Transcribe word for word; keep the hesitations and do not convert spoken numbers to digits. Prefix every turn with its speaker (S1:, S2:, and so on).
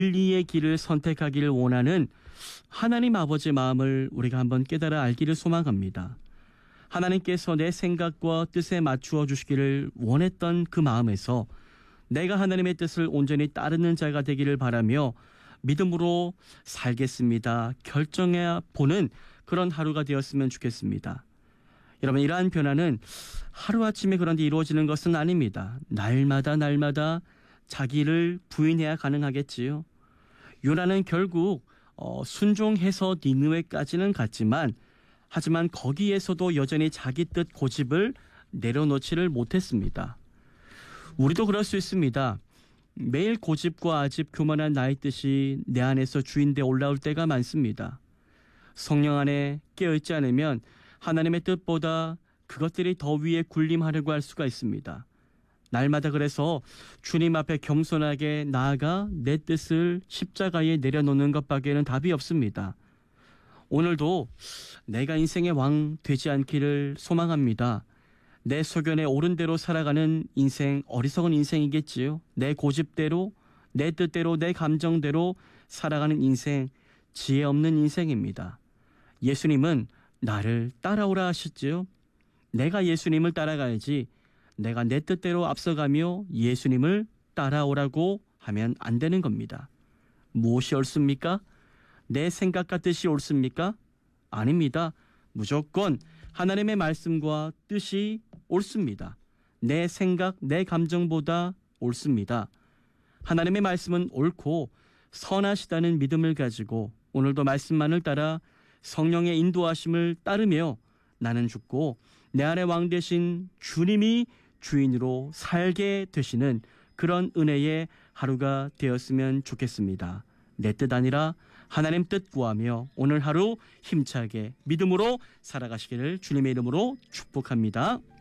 S1: 진리의 길을 선택하기를 원하는 하나님 아버지의 마음을 우리가 한번 깨달아 알기를 소망합니다. 하나님께서 내 생각과 뜻에 맞추어 주시기를 원했던 그 마음에서 내가 하나님의 뜻을 온전히 따르는 자가 되기를 바라며 믿음으로 살겠습니다. 결정해 보는 그런 하루가 되었으면 좋겠습니다. 여러분, 이러한 변화는 하루아침에 그런데 이루어지는 것은 아닙니다. 날마다 날마다 자기를 부인해야 가능하겠지요. 요나는 결국 어, 순종해서 니느웨까지는 갔지만 하지만 거기에서도 여전히 자기 뜻 고집을 내려놓지를 못했습니다. 우리도 그럴 수 있습니다. 매일 고집과 아집 교만한 나의 뜻이 내 안에서 주인되어 올라올 때가 많습니다. 성령 안에 깨어있지 않으면 하나님의 뜻보다 그것들이 더 위에 군림하려고 할 수가 있습니다. 날마다 그래서 주님 앞에 겸손하게 나아가 내 뜻을 십자가에 내려놓는 것밖에는 답이 없습니다. 오늘도 내가 인생의 왕 되지 않기를 소망합니다. 내 소견에 옳은 대로 살아가는 인생, 어리석은 인생이겠지요. 내 고집대로, 내 뜻대로, 내 감정대로 살아가는 인생, 지혜 없는 인생입니다. 예수님은 나를 따라오라 하셨지요. 내가 예수님을 따라가야지 내가 내 뜻대로 앞서가며 예수님을 따라오라고 하면 안 되는 겁니다. 무엇이 옳습니까? 내 생각과 뜻이 옳습니까? 아닙니다. 무조건 하나님의 말씀과 뜻이 옳습니다. 내 생각, 내 감정보다 옳습니다. 하나님의 말씀은 옳고 선하시다는 믿음을 가지고 오늘도 말씀만을 따라 성령의 인도하심을 따르며 나는 죽고 내 안에 왕 되신 주님이 주인으로 살게 되시는 그런 은혜의 하루가 되었으면 좋겠습니다. 내 뜻 아니라 하나님 뜻 구하며 오늘 하루 힘차게 믿음으로 살아가시기를 주님의 이름으로 축복합니다.